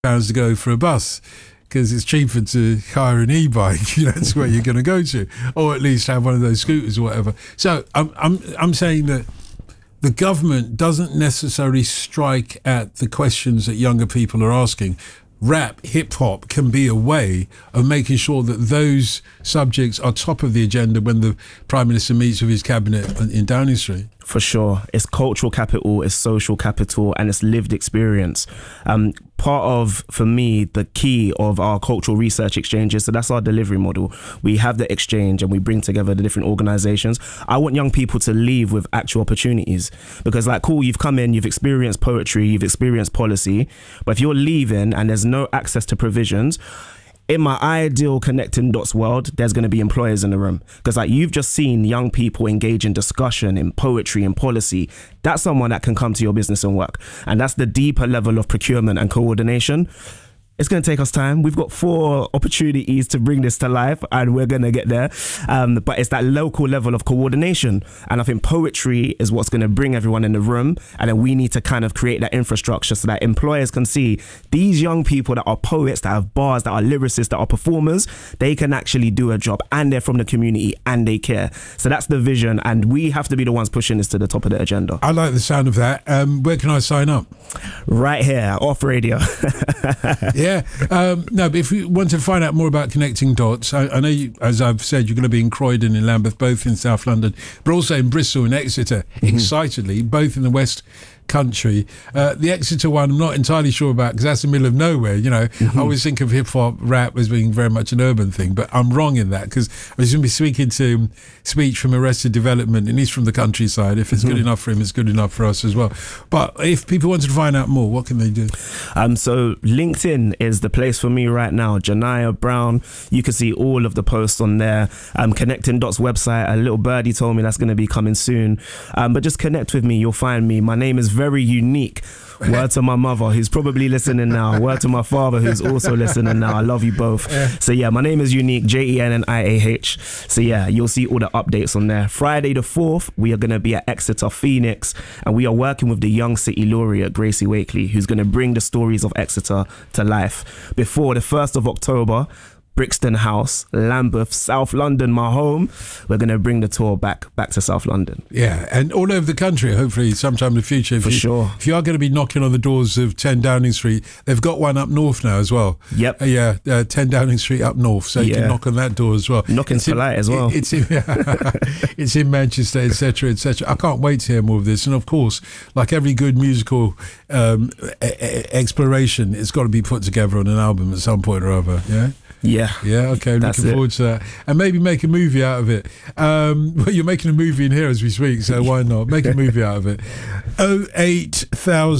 pounds to go for a bus because it's cheaper to hire an e-bike. That's where you're going to go to, or at least have one of those scooters or whatever. So I'm saying that the government doesn't necessarily strike at the questions that younger people are asking. Rap, hip-hop can be a way of making sure that those subjects are top of the agenda when the Prime Minister meets with his cabinet in Downing Street. For sure. It's cultural capital, it's social capital, and it's lived experience. Part of, for me, the key of our cultural research exchanges, so that's our delivery model. We have the exchange and we bring together the different organizations. I want young people to leave with actual opportunities because, like, cool, you've come in, you've experienced poetry, you've experienced policy, but if you're leaving and there's no access to provisions, in my ideal connecting dots world, there's going to be employers in the room. Because like you've just seen young people engage in discussion, in poetry, in policy. That's someone that can come to your business and work. And that's the deeper level of procurement and coordination. It's going to take us time. We've got 4 opportunities to bring this to life and we're going to get there. But it's that local level of coordination. And I think poetry is what's going to bring everyone in the room. And then we need to kind of create that infrastructure so that employers can see these young people that are poets, that have bars, that are lyricists, that are performers, they can actually do a job and they're from the community and they care. So that's the vision. And we have to be the ones pushing this to the top of the agenda. I like the sound of that. Where can I sign up? Right here, Off Radio. Yeah. No, but if you want to find out more about Connecting Dots, I know, you, as I've said, you're going to be in Croydon, in Lambeth, both in South London, but also in Bristol and Exeter, excitedly, both in the West Country. The Exeter one I'm not entirely sure about because that's the middle of nowhere. I always think of hip-hop rap as being very much an urban thing, but I'm wrong in that because I was going to be speaking to Speech from Arrested Development and he's from the countryside. If it's good enough for him, it's good enough for us as well. But if people wanted to find out more, what can they do? So LinkedIn is the place for me right now. Janiyah Brown, you can see all of the posts on there. Connecting Dots website, a little birdie told me that's going to be coming soon. But just connect with me, you'll find me. My name is very unique. Word to my mother who's probably listening now. Word to my father who's also listening now. I love you both. So yeah, my name is Unique, JENNIAH. So yeah, you'll see all the updates on there. Friday the 4th, we are going to be at Exeter Phoenix and we are working with the Young City Laureate, Gracie Wakely, who's going to bring the stories of Exeter to life. Before the 1st of October, Brixton House, Lambeth, South London, my home. We're going to bring the tour back to South London. Yeah, and all over the country, hopefully sometime in the future. Sure. If you are going to be knocking on the doors of 10 Downing Street, they've got one up north now as well. Yep. 10 Downing Street up north, so you can knock on that door as well. Knocking's polite as well. It's in Manchester, etc., etc. I can't wait to hear more of this. And of course, like every good musical exploration, it's got to be put together on an album at some point or other, yeah? Yeah. Okay. Looking forward to that. And maybe make a movie out of it. Well, you're making a movie in here as we speak, so why not? Make a movie out of it. 08000